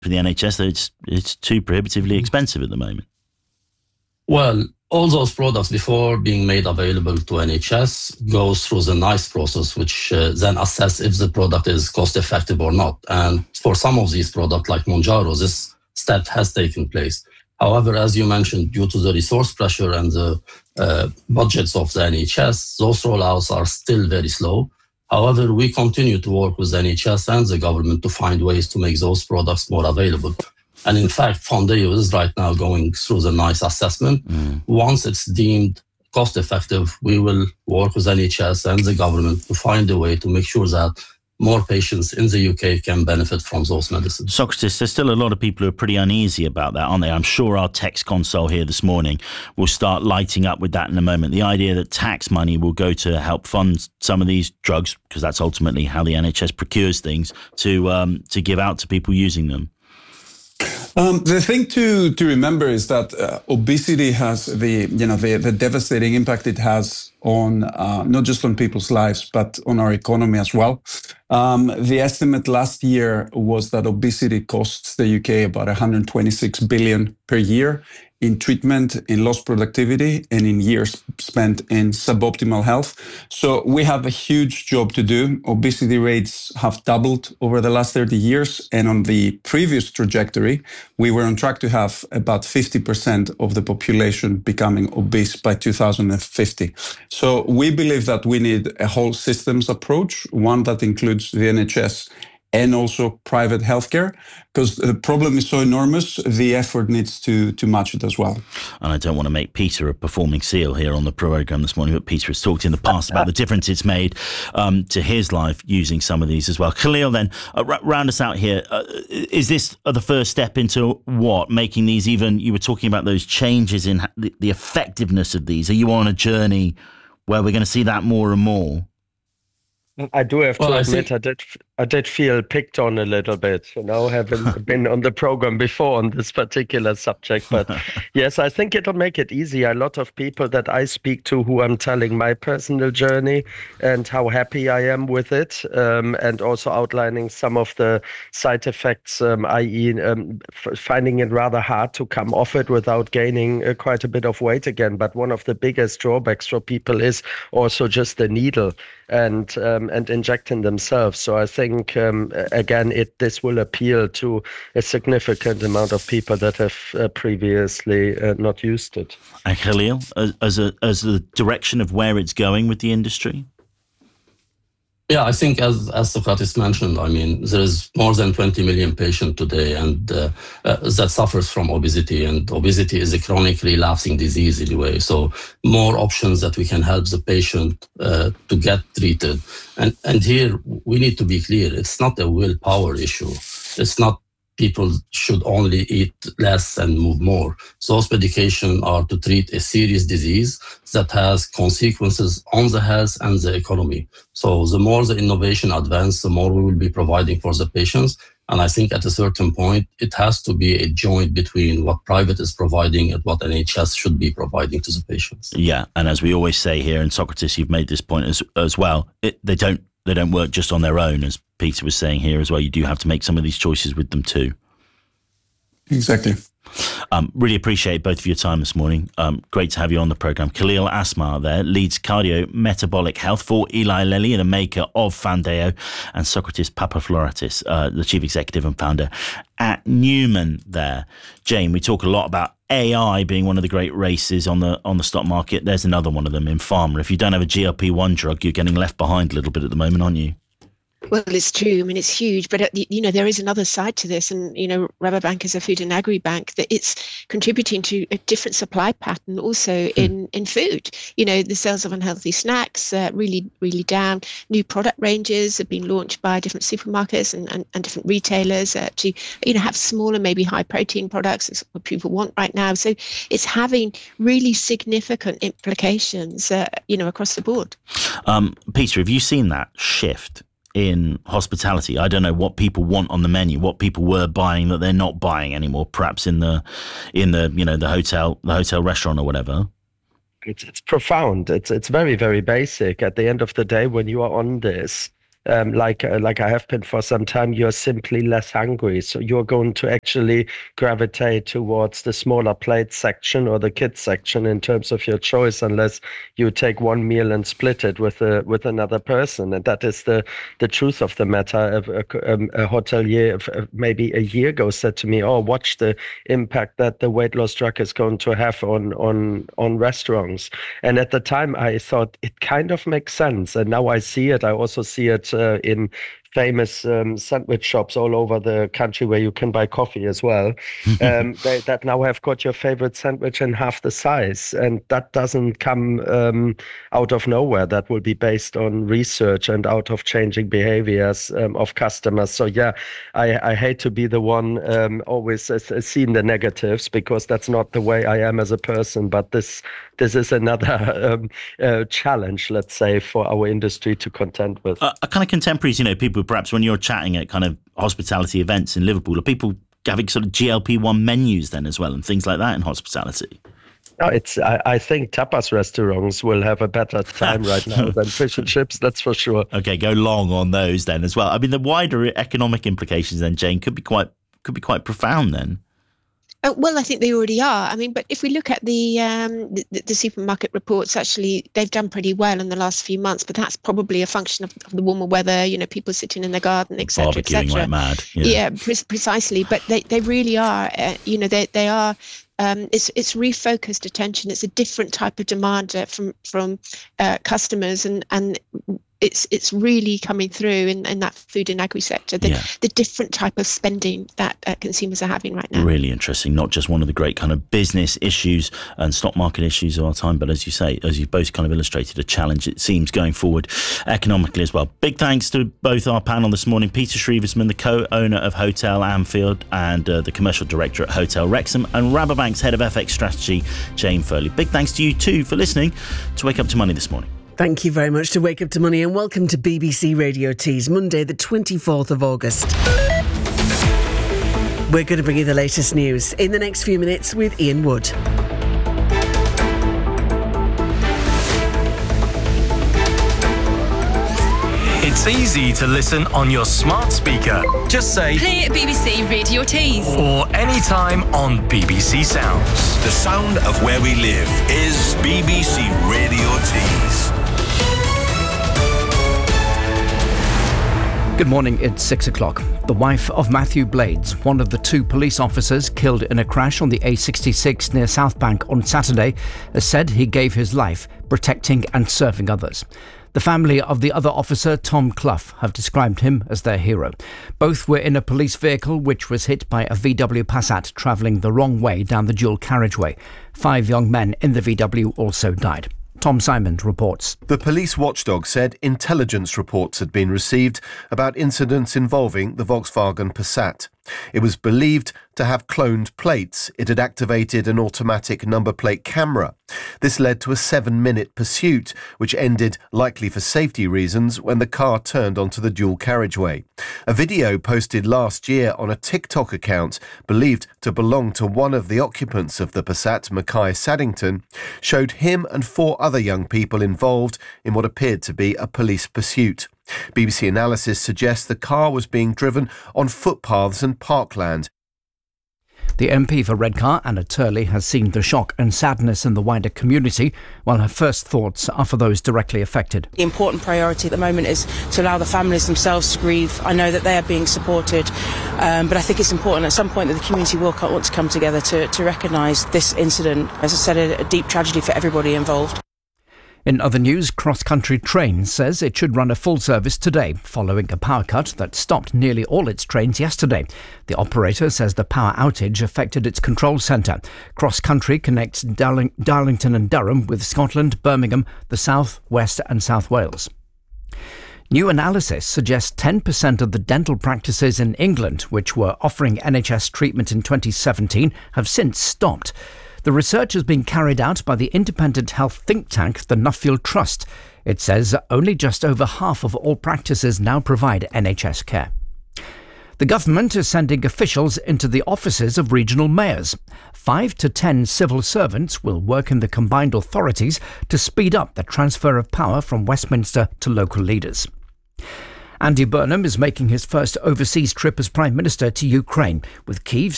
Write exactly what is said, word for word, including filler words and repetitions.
for the N H S, it's it's too prohibitively expensive at the moment. Well, all those products before being made available to N H S goes through the NICE process, which uh, then assess if the product is cost effective or not. And for some of these products like Mounjaro, this step has taken place. However, as you mentioned, due to the resource pressure and the uh, budgets of the N H S, those rollouts are still very slow. However, we continue to work with the N H S and the government to find ways to make those products more available. And in fact, Foundayo is right now going through the NICE assessment. Mm. Once it's deemed cost effective, we will work with N H S and the government to find a way to make sure that more patients in the U K can benefit from those medicines. Socrates, there's still a lot of people who are pretty uneasy about that, aren't they? I'm sure our text console here this morning will start lighting up with that in a moment. The idea that tax money will go to help fund some of these drugs, because that's ultimately how the N H S procures things, to um, to give out to people using them. Um, the thing to, to remember is that uh, obesity has the, you know, the, the devastating impact it has on uh, not just on people's lives, but on our economy as well. Um, the estimate last year was that obesity costs the U K about one hundred twenty-six billion per year in treatment, in lost productivity, and in years spent in suboptimal health. So we have a huge job to do. Obesity rates have doubled over the last thirty years. And on the previous trajectory, we were on track to have about fifty percent of the population becoming obese by two thousand fifty. So we believe that we need a whole systems approach, one that includes the N H S and also private healthcare, because the problem is so enormous, the effort needs to to match it as well. And I don't want to make Peter a performing seal here on the programme this morning, but Peter has talked in the past about the difference it's made um, to his life using some of these as well. Khalil, then, uh, r- round us out here. Uh, is this uh, the first step into what? Making these even, you were talking about those changes in the, the effectiveness of these. Are you on a journey where we're going to see that more and more? I do have to well, admit, I, I did I did feel picked on a little bit, you know, having been on the program before on this particular subject. But yes, I think it'll make it easier. A lot of people that I speak to who I'm telling my personal journey and how happy I am with it, um, and also outlining some of the side effects, um, that is um, f- finding it rather hard to come off it without gaining uh, quite a bit of weight again. But one of the biggest drawbacks for people is also just the needle and um, and injecting themselves. So I think um, again, it this will appeal to a significant amount of people that have uh, previously uh, not used it. And Khalil, as, as a as the direction of where it's going with the industry. Yeah, I think as as Socrates mentioned, I mean, there is more than twenty million patients today and uh, uh, that suffers from obesity, and obesity is a chronic relapsing disease anyway. So more options that we can help the patient uh, to get treated. And and here we need to be clear, it's not a willpower issue. It's not people should only eat less and move more. So those medications are to treat a serious disease that has consequences on the health and the economy. So the more the innovation advances, the more we will be providing for the patients. And I think at a certain point, it has to be a joint between what private is providing and what N H S should be providing to the patients. Yeah, and as we always say here, and Socrates, you've made this point as as well, it, they don't they don't work just on their own, as Peter was saying here as well. You do have to make some of these choices with them too. Exactly. Um, really appreciate both of your time this morning. Um, great to have you on the programme. Khalil Asmar there, leads cardio-metabolic health for Eli Lilly, the maker of Foundayo, and Socrates Papafloratis, uh, the chief executive and founder at Newman there. Jane, we talk a lot about A I being one of the great races on the on the stock market. There's another one of them in pharma. If you don't have a G L P one drug, you're getting left behind a little bit at the moment, aren't you? Well, it's true. I mean, it's huge, but, uh, you know, there is another side to this. And, you know, Rabobank is a food and agri bank, that it's contributing to a different supply pattern also hmm. in, in food. You know, the sales of unhealthy snacks uh, really, really down. New product ranges have been launched by different supermarkets and, and, and different retailers uh, to, you know, have smaller, maybe high protein products. It's what people want right now. So it's having really significant implications, uh, you know, across the board. Um, Peter, have you seen that shift in hospitality? I don't know what people want on the menu, what people were buying that they're not buying anymore, perhaps in the in the you know the hotel the hotel restaurant or whatever. It's it's profound. It's it's very, very basic. At the end of the day, when you are on this, um, like uh, like I have been for some time, you're simply less hungry. So you're going to actually gravitate towards the smaller plate section or the kids section in terms of your choice, unless you take one meal and split it with a with another person. And that is the the truth of the matter. A, a, a hotelier maybe a year ago said to me, "Oh, watch the impact that the weight loss drug is going to have on on on restaurants." And at the time, I thought it kind of makes sense, and now I see it. I also see it uh, in famous um, sandwich shops all over the country where you can buy coffee as well. um, they, that now have got your favorite sandwich in half the size, and that doesn't come um, out of nowhere. That will be based on research and out of changing behaviors um, of customers. So yeah, I, I hate to be the one um, always uh, seeing the negatives, because that's not the way I am as a person. But this this is another um, uh, challenge, let's say, for our industry to contend with. Uh, kind of contemporaries, you know, people perhaps when you're chatting at kind of hospitality events in Liverpool, are people having sort of G L P one menus then as well and things like that in hospitality? No, it's. I, I think tapas restaurants will have a better time right now than fish and chips. That's for sure. Okay, go long on those then as well. I mean, the wider economic implications then, Jane, could be quite could be quite profound then. Oh, well, I think they already are. I mean, but if we look at the, um, the the supermarket reports, actually, they've done pretty well in the last few months. But that's probably a function of, of the warmer weather. You know, people sitting in the garden, et cetera, et cetera. Barbecuing like mad. Yeah, yeah pre- precisely. But they, they really are. Uh, you know, they they are. Um, it's it's refocused attention. It's a different type of demand uh, from from uh, customers, and and. It's it's really coming through in, in that food and agri sector, the, yeah. the different type of spending that uh, consumers are having right now. Really interesting. Not just one of the great kind of business issues and stock market issues of our time, but as you say, as you've both kind of illustrated, a challenge it seems going forward economically as well. Big thanks to both our panel this morning, Peter Shrieversman, the co-owner of Hotel Anfield and uh, the commercial director at Hotel Wrexham, and Rabobank's head of F X strategy, Jane Foley. Big thanks to you too for listening to Wake Up to Money this morning. Thank you very much to Wake Up to Money, and welcome to B B C Radio Tees, Monday the twenty-fourth of August. We're going to bring you the latest news in the next few minutes with Ian Wood. It's easy to listen on your smart speaker. Just say play at B B C Radio Tees or anytime on B B C Sounds. The sound of where we live is B B C Radio Tees. Good morning, it's six o'clock. The wife of Matthew Blades, one of the two police officers killed in a crash on the A sixty-six near Southbank on Saturday, has said he gave his life protecting and serving others. The family of the other officer, Tom Clough, have described him as their hero. Both were in a police vehicle which was hit by a V W Passat travelling the wrong way down the dual carriageway. Five young men in the V W also died. Tom Simon reports. The police watchdog said intelligence reports had been received about incidents involving the Volkswagen Passat. It was believed to have cloned plates. It had activated an automatic number plate camera. This led to a seven-minute pursuit, which ended, likely for safety reasons, when the car turned onto the dual carriageway. A video posted last year on a TikTok account, believed to belong to one of the occupants of the Passat, Mackay Saddington, showed him and four other young people involved in what appeared to be a police pursuit. B B C analysis suggests the car was being driven on footpaths and parkland. The M P for Redcar, Anna Turley, has seen the shock and sadness in the wider community, while her first thoughts are for those directly affected. The important priority at the moment is to allow the families themselves to grieve. I know that they are being supported, um, but I think it's important at some point that the community will want to come together to, to recognise this incident. As I said, a, a deep tragedy for everybody involved. In other news, Cross Country Trains says it should run a full service today, following a power cut that stopped nearly all its trains yesterday. The operator says the power outage affected its control centre. Cross Country connects Darling- Darlington and Durham with Scotland, Birmingham, the South, West and South Wales. New analysis suggests ten percent of the dental practices in England, which were offering N H S treatment in twenty seventeen, have since stopped. The research has been carried out by the independent health think tank, the Nuffield Trust. It says only just over half of all practices now provide N H S care. The government is sending officials into the offices of regional mayors. Five to ten civil servants will work in the combined authorities to speed up the transfer of power from Westminster to local leaders. Andy Burnham is making his first overseas trip as Prime Minister to Ukraine, with Kyiv